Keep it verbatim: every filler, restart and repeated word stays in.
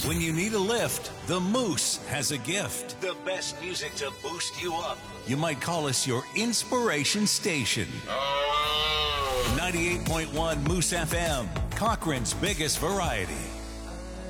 When you need a lift, the Moose has a gift. The best music to boost you up. You might call us your inspiration station. ninety-eight point one Moose F M, Cochrane's biggest variety.